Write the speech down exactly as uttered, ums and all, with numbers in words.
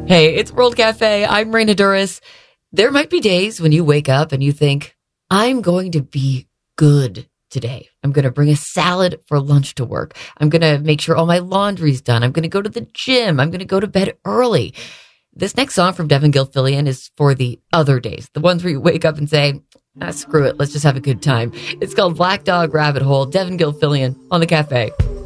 Hey, it's World Cafe. I'm Raina Duras. There might be days when you wake up and you think, I'm going to be good today. I'm going to bring a salad for lunch to work. I'm going to make sure all my laundry's done. I'm going to go to the gym. I'm going to go to bed early. This next song from Devin Gilfillian is for the other days, the ones where you wake up and say, ah, screw it. Let's just have a good time. It's called Black Dog Rabbit Hole. Devin Gilfillian on the Cafe.